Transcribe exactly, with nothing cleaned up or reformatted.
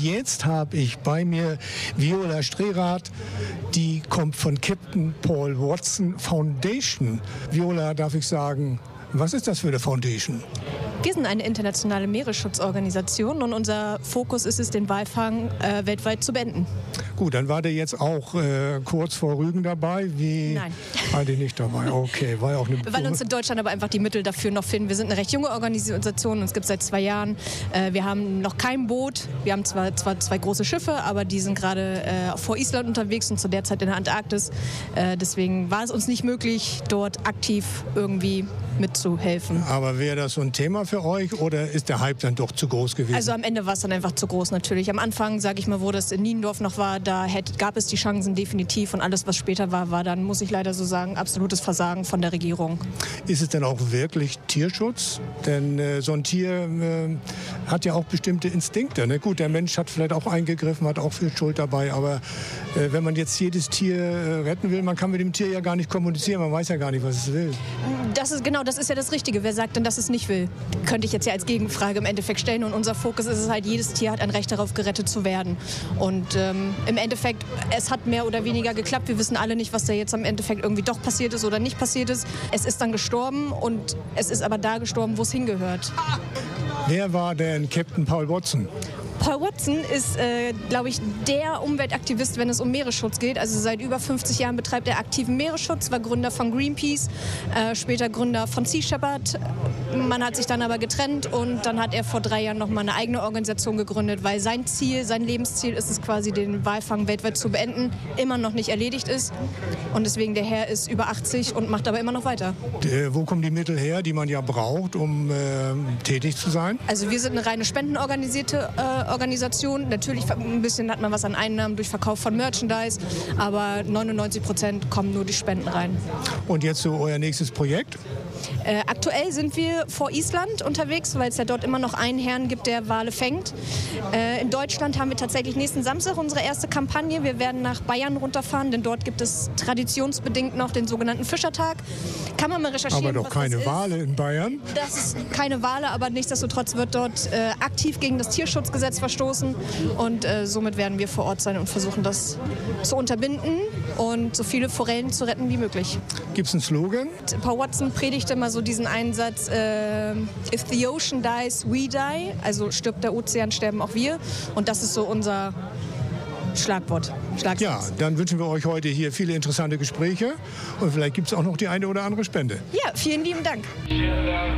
jetzt habe ich bei mir Viola Strerath, die kommt von Captain Paul Watson Foundation. Viola, darf ich sagen, was ist das für eine Foundation? Wir sind eine internationale Meeresschutzorganisation und unser Fokus ist es, den Walfang äh, weltweit zu beenden. Gut, dann war der jetzt auch äh, kurz vor Rügen dabei? Wie? Nein. War die nicht dabei? Okay, war ja auch eine... Weil uns in Deutschland aber einfach die Mittel dafür noch finden. Wir sind eine recht junge Organisation, uns gibt es seit zwei Jahren. Äh, wir haben noch kein Boot. Wir haben zwar, zwar zwei große Schiffe, aber die sind gerade äh, vor Island unterwegs und zu der Zeit in der Antarktis. Äh, deswegen war es uns nicht möglich, dort aktiv irgendwie mitzuhelfen. Aber wäre das so ein Thema für euch oder ist der Hype dann doch zu groß gewesen? Also am Ende war es dann einfach zu groß natürlich. Am Anfang, sage ich mal, wo das in Niendorf noch war, da hätte, gab es die Chancen definitiv und alles, was später war, war dann, muss ich leider so sagen, absolutes Versagen von der Regierung. Ist es denn auch wirklich Tierschutz? Denn äh, so ein Tier äh, hat ja auch bestimmte Instinkte. Ne? Gut, der Mensch hat vielleicht auch eingegriffen, hat auch viel Schuld dabei, aber äh, wenn man jetzt jedes Tier äh, retten will, man kann mit dem Tier ja gar nicht kommunizieren, man weiß ja gar nicht, was es will. Das ist genau, das ist ja das Richtige. Wer sagt denn, dass es nicht will? Könnte ich jetzt ja als Gegenfrage im Endeffekt stellen. Und unser Fokus ist es halt, jedes Tier hat ein Recht darauf, gerettet zu werden. Und ähm, im Endeffekt, es hat mehr oder weniger geklappt. Wir wissen alle nicht, was da jetzt am Endeffekt irgendwie doch passiert ist oder nicht passiert ist. Es ist dann gestorben und es ist aber da gestorben, wo es hingehört. Wer war denn Captain Paul Watson? Paul Watson ist, äh, glaube ich, der Umweltaktivist, wenn es um Meeresschutz geht. Also seit über fünfzig Jahren betreibt er aktiven Meeresschutz, war Gründer von Greenpeace, äh, später Gründer von Sea Shepherd. Man hat sich dann aber getrennt und dann hat er vor drei Jahren noch mal eine eigene Organisation gegründet, weil sein Ziel, sein Lebensziel ist es quasi, den Walfang weltweit zu beenden, immer noch nicht erledigt ist. Und deswegen, der Herr ist über achtzig und macht aber immer noch weiter. Äh, wo kommen die Mittel her, die man ja braucht, um äh, tätig zu sein? Also wir sind eine reine spendenorganisierte äh, Organisation. Natürlich ein bisschen hat man was an Einnahmen durch Verkauf von Merchandise, aber neunundneunzig Prozent kommen nur die Spenden rein. Und jetzt so euer nächstes Projekt? Äh, aktuell sind wir vor Island unterwegs, weil es ja dort immer noch einen Herrn gibt, der Wale fängt. Äh, in Deutschland haben wir tatsächlich nächsten Samstag unsere erste Kampagne. Wir werden nach Bayern runterfahren, denn dort gibt es traditionsbedingt noch den sogenannten Fischertag. Kann man mal recherchieren, aber doch was keine das Wale in Bayern? Das ist keine Wale, aber nichtsdestotrotz wird dort äh, aktiv gegen das Tierschutzgesetz verstoßen. Und äh, somit werden wir vor Ort sein und versuchen, das zu unterbinden und so viele Forellen zu retten wie möglich. Gibt es einen Slogan? Paul Watson predigte mal so diesen Einsatz, äh, if the ocean dies, we die. Also stirbt der Ozean, sterben auch wir. Und das ist so unser Schlagwort. Schlagsatz. Ja, dann wünschen wir euch heute hier viele interessante Gespräche und vielleicht gibt es auch noch die eine oder andere Spende. Ja, vielen lieben Dank.